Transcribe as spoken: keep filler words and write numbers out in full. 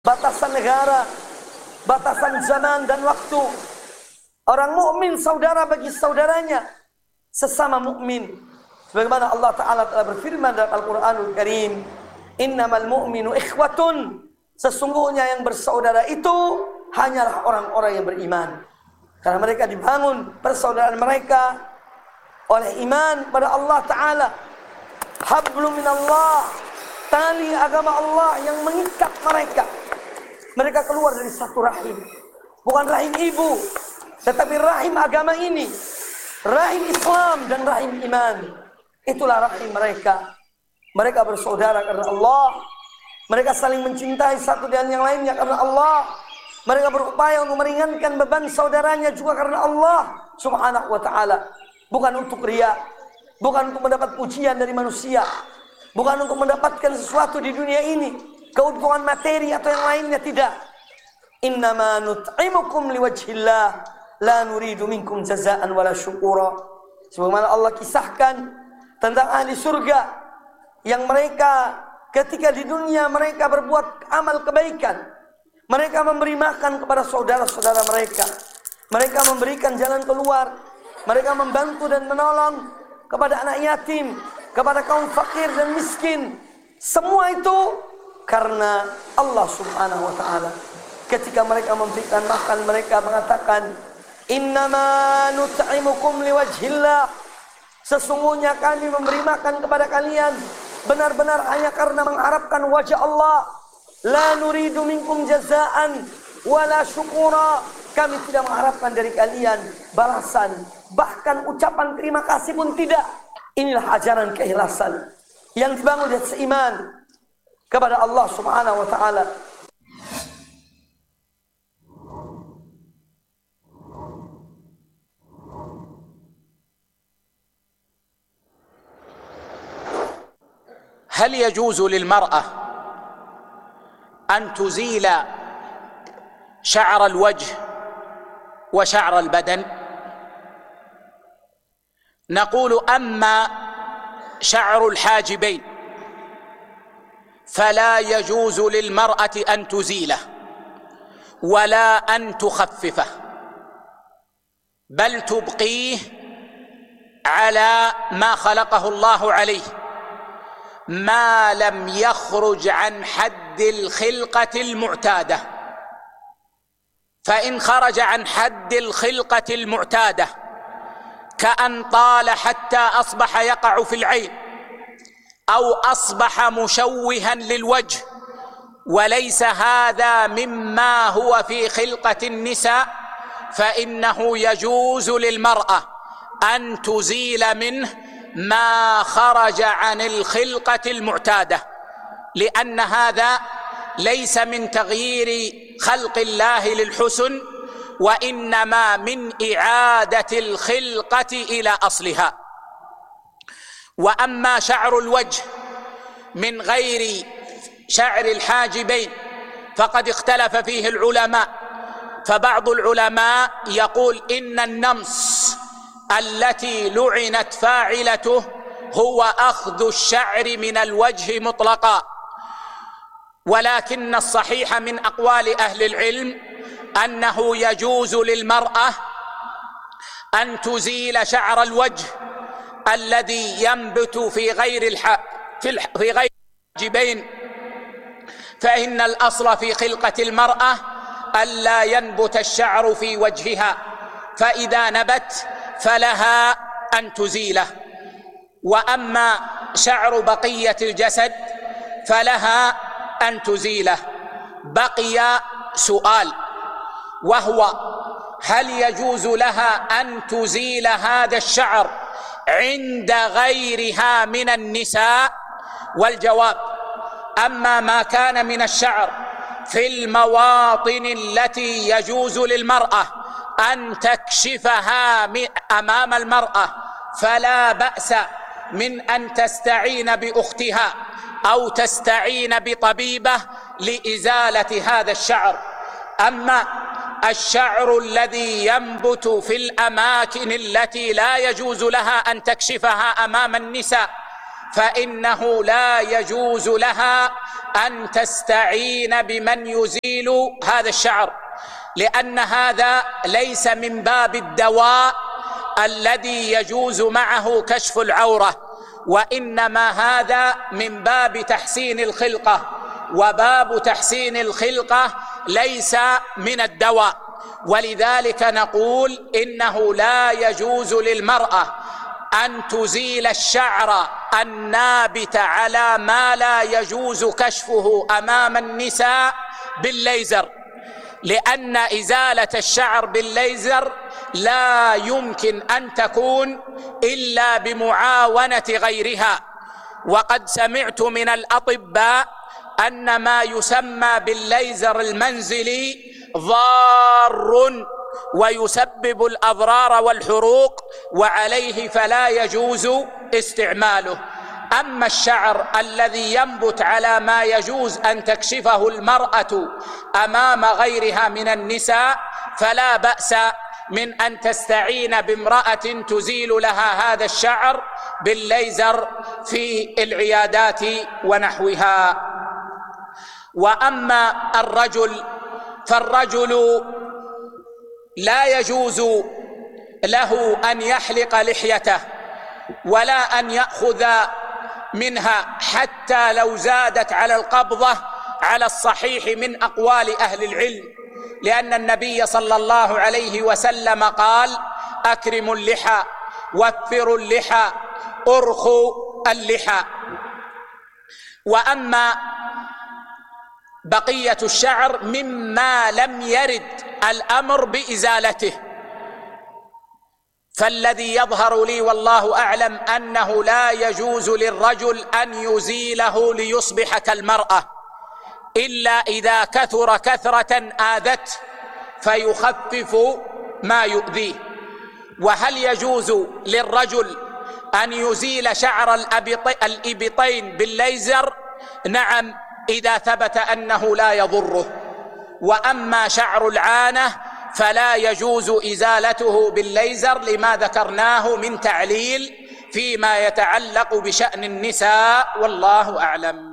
batasan negara, batasan zaman dan waktu. Orang mukmin saudara bagi saudaranya, sesama mukmin. Sebagaimana Allah Ta'ala telah berfirman dalam Al-Quranul Karim, innamal mu'minu ikhwatun. Sesungguhnya yang bersaudara itu hanyalah orang-orang yang beriman. Karena mereka dibangun persaudaraan mereka oleh iman pada Allah Ta'ala. Hablum minallah, tali agama Allah yang mengikat mereka. Mereka keluar dari satu rahim. Bukan rahim ibu, tetapi rahim agama ini, rahim Islam dan rahim iman. Itulah rahim mereka. Mereka bersaudara karena Allah. Mereka saling mencintai satu dengan yang lainnya karena Allah. Mereka berupaya untuk meringankan beban saudaranya juga karena Allah Subhanahu wa ta'ala. Bukan untuk riya, bukan untuk mendapat pujian dari manusia, bukan untuk mendapatkan sesuatu di dunia ini, keuntungan materi atau yang lainnya, tidak. Innama nut'imukum liwajhillah la nuridu minkum jazaan wala syukura. Sebagaimana Allah kisahkan tentang ahli surga yang mereka ketika di dunia mereka berbuat amal kebaikan, mereka memberi makan kepada saudara-saudara mereka, mereka memberikan jalan keluar, mereka membantu dan menolong kepada anak yatim, kepada kaum fakir dan miskin. Semua itu karena Allah Subhanahu wa ta'ala. Ketika mereka memberikan makan, mereka mengatakan, innama nut'imukum liwajhillah. Sesungguhnya kami memberi makan kepada kalian benar-benar hanya karena mengharapkan wajah Allah. La nuridu minkum jazaan wala syukura. Kami tidak mengharapkan dari kalian balasan, bahkan ucapan terima kasih pun tidak. Inilah ajaran keikhlasan yang dibangun di atas iman kepada Allah Subhanahu wa ta'ala. هل يجوز للمرأة أن تزيل شعر الوجه وشعر البدن؟ نقول أما شعر الحاجبين فلا يجوز للمرأة أن تزيله ولا أن تخففه، بل تبقيه على ما خلقه الله عليه ما لم يخرج عن حد الخلقة المعتادة. فإن خرج عن حد الخلقة المعتادة كأن طال حتى أصبح يقع في العين أو أصبح مشوها للوجه، وليس هذا مما هو في خلقة النساء، فإنه يجوز للمرأة أن تزيل منه ما خرج عن الخلقة المعتادة، لأن هذا ليس من تغيير خلق الله للحسن، وإنما من إعادة الخلقة إلى أصلها. وأما شعر الوجه من غير شعر الحاجبين فقد اختلف فيه العلماء، فبعض العلماء يقول إن النمص التي لعنت فاعلته هو أخذ الشعر من الوجه مطلقا، ولكن الصحيح من أقوال أهل العلم أنه يجوز للمرأة أن تزيل شعر الوجه الذي ينبت في غير الح... في, الح... في غير الحاجبين، فإن الأصل في خلقة المرأة ألا ينبت الشعر في وجهها، فإذا نبت فلها أن تزيله. وأما شعر بقية الجسد فلها أن تزيله. بقي سؤال، وهو هل يجوز لها أن تزيل هذا الشعر عند غيرها من النساء؟ والجواب: أما ما كان من الشعر في المواطن التي يجوز للمرأة أن تكشفها أمام المرأة فلا بأس من أن تستعين بأختها أو تستعين بطبيبة لإزالة هذا الشعر. أما الشعر الذي ينبت في الأماكن التي لا يجوز لها أن تكشفها أمام النساء فإنه لا يجوز لها أن تستعين بمن يزيل هذا الشعر، لأن هذا ليس من باب الدواء الذي يجوز معه كشف العورة، وإنما هذا من باب تحسين الخلقة، وباب تحسين الخلقة ليس من الدواء. ولذلك نقول إنه لا يجوز للمرأة أن تزيل الشعر النابت على ما لا يجوز كشفه أمام النساء بالليزر، لأن إزالة الشعر بالليزر لا يمكن أن تكون إلا بمعاونة غيرها. وقد سمعت من الأطباء أن ما يسمى بالليزر المنزلي ضار ويسبب الأضرار والحروق، وعليه فلا يجوز استعماله. أما الشعر الذي ينبت على ما يجوز أن تكشفه المرأة أمام غيرها من النساء فلا بأس من أن تستعين بامرأة تزيل لها هذا الشعر بالليزر في العيادات ونحوها. وأما الرجل فالرجل لا يجوز له أن يحلق لحيته ولا أن يأخذ منها حتى لو زادت على القبضة على الصحيح من أقوال أهل العلم، لأن النبي صلى الله عليه وسلم قال: أكرموا اللحى، وفروا اللحى، أرخوا اللحى. وأما بقية الشعر مما لم يرد الأمر بإزالته، فالذي يظهر لي والله أعلم أنه لا يجوز للرجل أن يزيله ليصبح كالمرأة، إلا إذا كثر كثرة آذته فيخفف ما يؤذيه. وهل يجوز للرجل أن يزيل شعر الإبطين بالليزر؟ نعم، إذا ثبت أنه لا يضره. وأما شعر العانة فلا يجوز إزالته بالليزر لما ذكرناه من تعليل فيما يتعلق بشأن النساء، والله أعلم.